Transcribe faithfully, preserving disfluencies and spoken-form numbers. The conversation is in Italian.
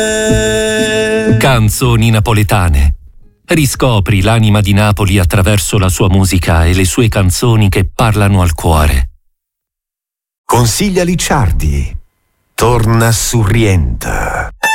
Canzoni napoletane. Riscopri l'anima di Napoli attraverso la sua musica e le sue canzoni che parlano al cuore. Consiglia Licciardi. Torna Surrienta.